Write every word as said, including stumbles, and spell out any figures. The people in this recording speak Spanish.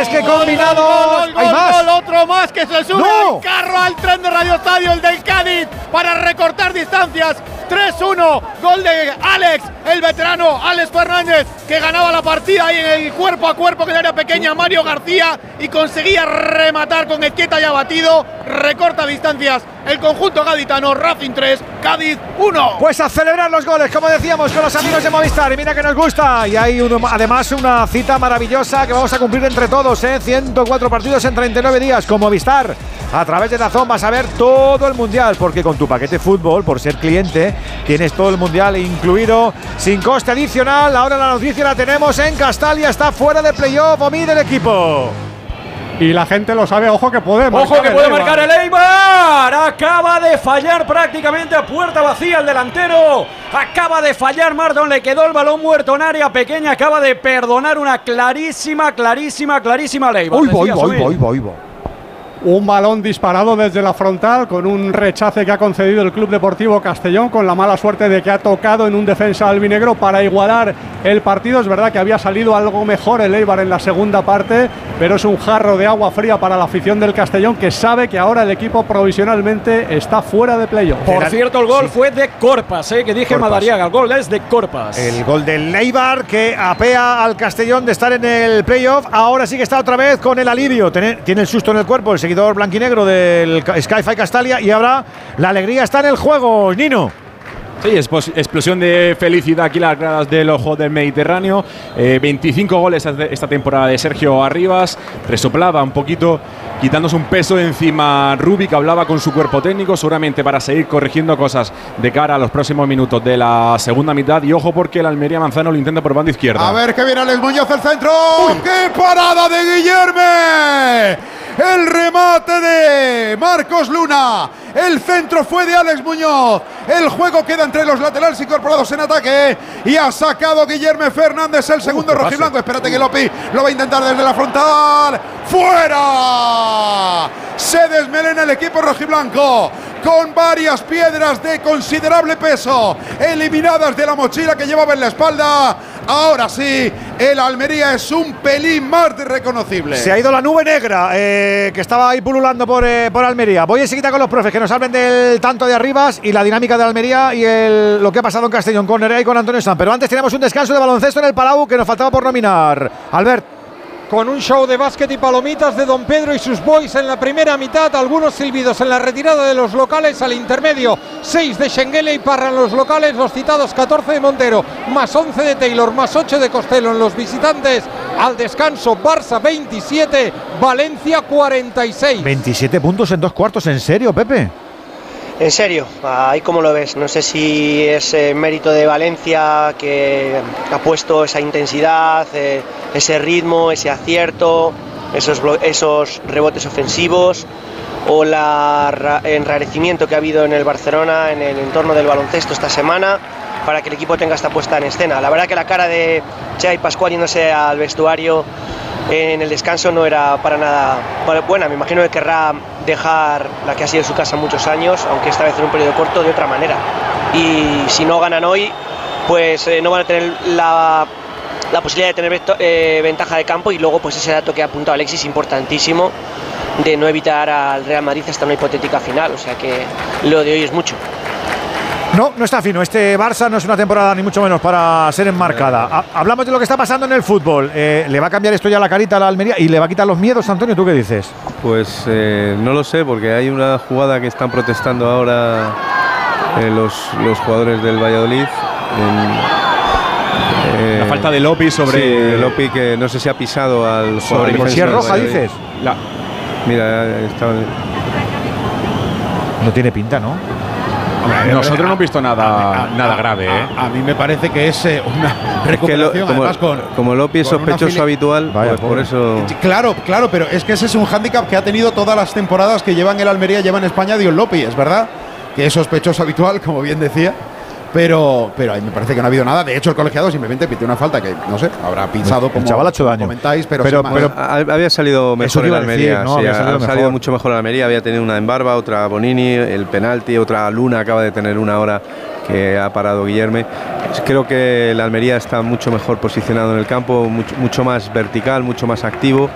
más que combinados. Gol, gol, Hay más. Gol, otro más que se sube ¡No! al carro al tren de Radio Estadio, el del Cádiz, para recortar distancias. tres uno, gol de Alex, el veterano Alex Fernández, que ganaba la partida ahí en el cuerpo a cuerpo que era pequeña Mario García y conseguía rematar con Ezquieta ya batido. Recorta distancias el conjunto gaditano. Racing tres, Cádiz uno. Pues a celebrar los goles, como decíamos, con los amigos de Movistar. Y mira que nos gusta. Y hay uno, además una cita maravillosa que vamos a cumplir entre todos, ¿eh? ciento cuatro partidos en treinta y nueve días con Movistar. A través de DAZN vas a ver todo el Mundial, porque con tu paquete fútbol, por ser cliente, tienes todo el Mundial incluido, sin coste adicional. Ahora la noticia la tenemos en Castalia, está fuera de playoff, Omi del equipo. Y la gente lo sabe, ojo que puede marcar. Ojo que puede marcar el Eibar. Acaba de fallar prácticamente a puerta vacía el delantero. Acaba de fallar Marton, le quedó el balón muerto en área pequeña. Acaba de perdonar una clarísima, clarísima, clarísima al Eibar. Uy, voy, voy, voy, voy, voy. Un balón disparado desde la frontal con un rechace que ha concedido el Club Deportivo Castellón, con la mala suerte de que ha tocado en un defensa albinegro para igualar el partido. Es verdad que había salido algo mejor el Eibar en la segunda parte, pero es un jarro de agua fría para la afición del Castellón, que sabe que ahora el equipo provisionalmente está fuera de playoff. Por cierto, el gol sí. fue de Corpas, ¿eh? que dije Corpas. Madariaga. El gol es de Corpas. El gol del Eibar que apea al Castellón de estar en el playoff. Ahora sí que está otra vez con el alivio. Tiene, tiene el susto en el cuerpo el seguidor blanquinegro del Sky-Fi Castalia, y ahora la alegría está en el juego, Nino. Sí, es explosión de felicidad aquí las gradas del Ojo del Mediterráneo. Eh, veinticinco goles esta temporada de Sergio Arribas. Resoplaba un poquito, quitándose un peso de encima Rubí, que hablaba con su cuerpo técnico, seguramente para seguir corrigiendo cosas de cara a los próximos minutos de la segunda mitad. Y ojo, porque el Almería Manzano lo intenta por banda izquierda. A ver que viene Alex Muñoz el centro. ¡Uy! ¡Qué parada de Guillerme! El remate de Marcos Luna. El centro fue de Alex Muñoz. El juego queda entre los laterales incorporados en ataque. Y ha sacado Guillerme Fernández el segundo uh, rojiblanco. Espérate que Lopi lo va a intentar desde la frontal. ¡Fuera! Se desmelena el equipo rojiblanco con varias piedras de considerable peso eliminadas de la mochila que llevaba en la espalda. Ahora sí, el Almería es un pelín más de reconocible. Se ha ido la nube negra eh, que estaba ahí pululando por, eh, por Almería. Voy enseguida con los profes que nos hablen del tanto de Arribas y la dinámica de Almería y el, lo que ha pasado en Castellón con Nerea y con Antonio Sanz. Pero antes tenemos un descanso de baloncesto en el Palau que nos faltaba por nominar. Albert. Con un show de básquet y palomitas de Don Pedro y sus boys en la primera mitad, algunos silbidos en la retirada de los locales al intermedio, seis de Schengelia y Parra en los locales, los citados catorce de Montero, más once de Taylor, más ocho de Costello en los visitantes. Al descanso, Barça veintisiete, Valencia cuarenta y seis. veintisiete puntos en dos cuartos, ¿en serio, Pepe? En serio, ahí como lo ves, no sé si es eh, mérito de Valencia, que ha puesto esa intensidad, eh, ese ritmo, ese acierto, esos, esos rebotes ofensivos, o el enrarecimiento que ha habido en el Barcelona, en el entorno del baloncesto esta semana, para que el equipo tenga esta puesta en escena. La verdad que la cara de Xavi Pascual yéndose al vestuario en el descanso no era para nada buena. Me imagino que querrá dejar la que ha sido su casa muchos años, aunque esta vez en un periodo corto, de otra manera. Y si no ganan hoy, pues eh, no van a tener la, la posibilidad de tener eh, ventaja de campo. Y luego pues ese dato que ha apuntado Alexis, importantísimo, de no evitar al Real Madrid hasta una hipotética final. O sea que lo de hoy es mucho. No, no está fino. Este Barça no es una temporada ni mucho menos para ser enmarcada. Ha, hablamos de lo que está pasando en el fútbol. Eh, ¿Le va a cambiar esto ya la carita a la Almería y le va a quitar los miedos, Antonio? ¿Tú qué dices? Pues eh, no lo sé, porque hay una jugada que están protestando ahora eh, los, los jugadores del Valladolid. En, eh, la falta de Lopi sobre… Sí, Lopi, que no sé si ha pisado al sobre por si es roja, dices. La, mira, está… No tiene pinta, ¿no? Nosotros no hemos visto nada, a, nada grave. A, ¿eh? a mí me parece que es eh, una recuperación, es que lo, como, además con… Como Lopi es sospechoso habitual, Vaya, pues por eso… Claro, claro, pero es que ese es un hándicap que ha tenido todas las temporadas que llevan el Almería, lleva en España Dion Lopi, es verdad, que es sospechoso habitual, como bien decía. Pero, pero ahí me parece que no ha habido nada. De hecho, el colegiado simplemente pitió una falta que, no sé, habrá pinchado como el chaval ha hecho daño. Comentáis, pero, pero, pero había salido mejor en Almería. Decir, ¿no? Sí, había salido, ha salido mejor. mucho mejor en Almería. Había tenido una en Barba, otra Bonini, el penalti, otra Luna acaba de tener una hora que ha parado Guillerme. Creo que el Almería está mucho mejor posicionado en el campo, mucho, mucho más vertical, mucho más activo.